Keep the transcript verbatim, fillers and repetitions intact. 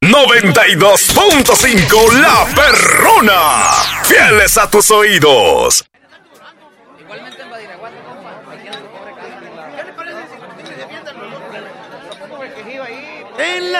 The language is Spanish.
noventa y dos punto cinco La Perrona. Fieles a tus oídos. Igualmente en Badiraguato, compa, aquí en el pobre casa. ¿Qué le parece si se defienden los dos? En la